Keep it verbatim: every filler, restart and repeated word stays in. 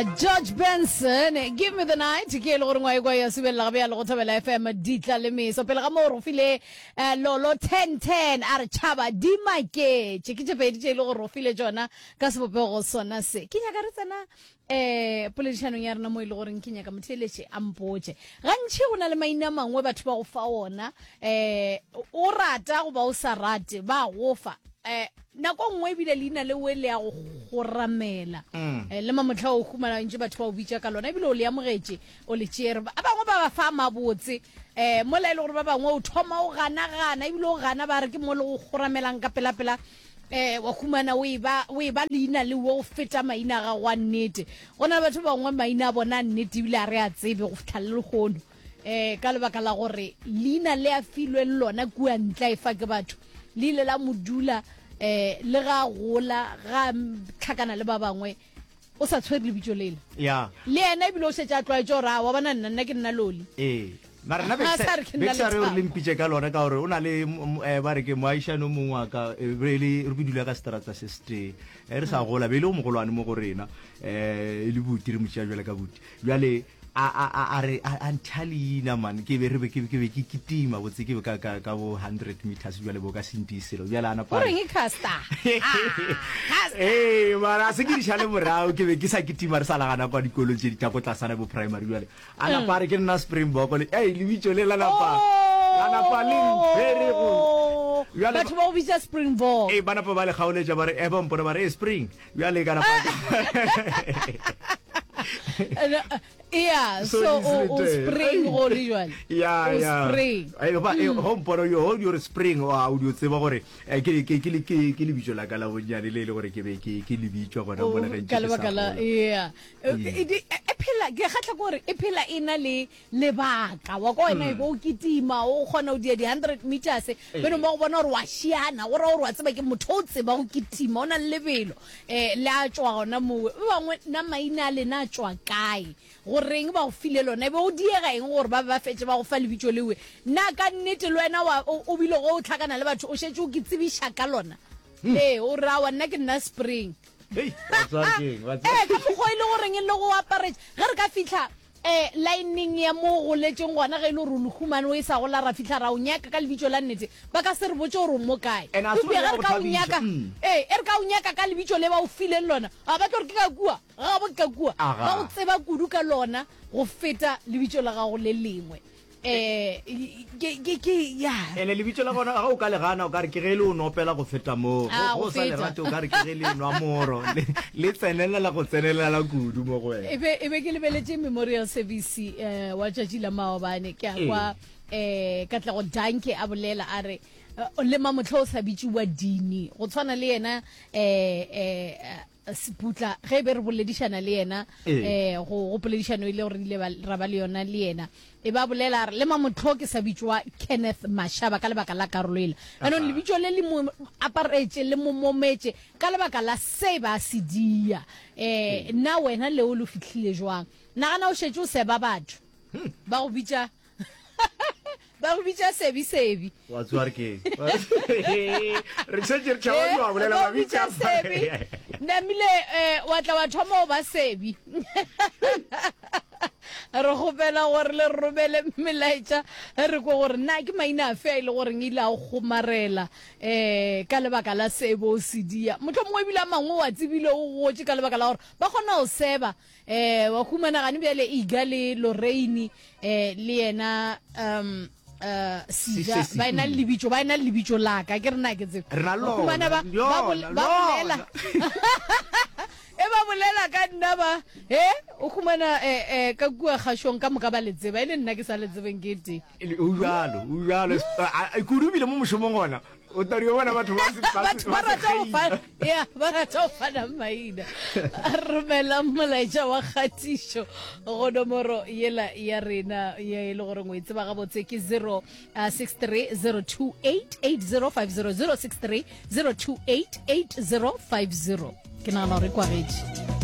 Uh, George Benson, give me the night. Ke lo ngwa ikwa ya sibela ga lo thabela F M ditla le miso pele ga mo ro file lolo ten ten a re tshaba di make ke ke pedi tse lo ro file jona ka se bope go sona se ke nya ka re tsena eh politician ya rena mo ile gore nkenya ka motheletše ampoche gantši go na le maina mangwe batho ba go fa ona eh o rata go ba o sa rate ba go fa eh nako nngwe bile leina le wele ya go ramela eh le mamotla o khumana ntse batho ba o bitsa ka lona ebile o le amogetse o le tšere ba bangwe ba ba fa mabotse eh mo la ile gore ba bangwe o thoma o gana gana ebile o gana ba re ke mo le go goramelang ka pela pela eh wa khumana we ba we ba leina le wo feta maina ga wa nnete gona batho bangwe maina bona nnete ebile a re a tsebe go fitlha le gono eh ka lebaka la gore leina le a filwe lona kua ntla e fa ke batho lile la modula eh le ga gola ga tlhakana le ba bangwe o sa tshwere le bitso lele ya le ena e bilo se tsa tlwa jora wa bana nna nna ke nna loli eh mara na be se re o limpitse ka lona ka gore o na le ba re ke moaisha no mongwa ka really re bidula ka strata se ste e re sa gola be le o mogolwane mo go rena eh le buti re motšha jwela ka buti jwale a a a re antalina man ke be re be ke ke ke kitima botse ke ka ka ka bo one hundred meters jwale bo ka sintiselo jwala ana pa o reng casta eh mara se ke di shale morao ke be ke sa kitima re sala gana kwa dikolo tse di ta kotla sana bo primary jwale ana pa re ke nna Springbok le eh le bitso le la na pa la na pa le very go jwale batho ba o bitsa Springbok eh bana pa ba le gaole ja ba re e ba mpona ba re spring jwale kana pa yeah so, so o, o spring go le jwale yeah yeah spring ai ba e home poro yo ho your spring o audio tseba gore ke ke ke ke ke le bitso la ka la bonyane le le gore ke be ke ke le bitso gona bona ka ntse ka kala yeah e phela ke gatla gore e phela ina le lebaka wa go ena e bo kitima o gona o di one hundred meters beno mo go bona gore wa shiana o ra o wa tseba ke motho o tseba go kitima ona lebelo eh la tswa gona mo bangwe na maina le na tswa kae go reng ba go file lona be o diega eng gore ba ba fetse ba go fa lebitso lewe na ka nnete le wena wa o bile go tlhakana le batho o shetse o kitsibisha ka lona eh o ra wa nna ke nna spring hey what's working what's eh ka go ile go reng le go apare ga re ka fitla eh lining ya mo go letseng gona ga ile re lukhumane o isa go la ra fitla ra o nyaka ka lebitso la nnete ba ka se re botse gore mo kae e ga ka o nyaka eh e re ka o nyaka ka lebitso le ba o file lona a ba tlo re ke ka kua ga ba ka kua ba o tseba kudu ka lona go feta lebitso la ga go le lengwe eh ke ke ke ya ene lebitso la gona ga o ka le gana o ka re ke ge le o nopela go feta mo go sa le rate o ka re ke ge le nwa moro le tsenela la go tsenela la kudu mo go wena ebe ebe ke lebeletse memorial service eh wa tšatši la maobane ke kwa eh ka tla go danke a bolela a re le mamotlo o sa bitšiwa dini go tshwana le yena eh eh seputla ge be re boledišana le yena eh go go boledišana ile gore ile ra ba le yona le yena e ba bolela re le mamotlo ke sa bitšwa Kenneth Mashaba ka lebaka la karolo ile ano le bitšo le le mo aparetse le mo mometse ka lebaka la se ba se dia eh na wena le o lo fitlhile jwang na gana o shetse o se ba batho ba go bitša ba go bitša sebi sebi wa tswar ke re tsetse re tšhawa wa bolela ba bitša sebi na mile eh wa tla wa thoma o ba sebi re gopela gore le robele melaetša re go gore na ke maina afe a ile gore ngile a go marela eh ka lebaka la sebo o sedia motho mongwe bile mangwe wa tsebile o gotse ka lebaka la gore ba kgona o seba eh wa khumana gane bjale iga le Lorraine eh le yena um uh sija ba ina libitso ba ina libitso la ka ke rena ke tse re na lo khumana ba ba bolela e ba bolela ka nna ba eh o khumana eh eh ka kua gashong ka moka ba letseba ile nna ke sa letsebeng ke te o jalo o jalo a kudubile mo moshomong gona o tari bona batho ba se ba ra tsa fa ya ba ra tsa fa na maina romela molaetša wa kgatisho go nomoro yela ya rena ya ile gore ngwe tseba ga botse ke zero six three zero two eight eight zero five zero zero six three zero two eight eight zero five zero ke na re kwa retši